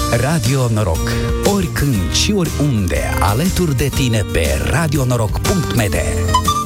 Radio Noroc. Oricând și oriunde, alături de tine pe radionoroc.md.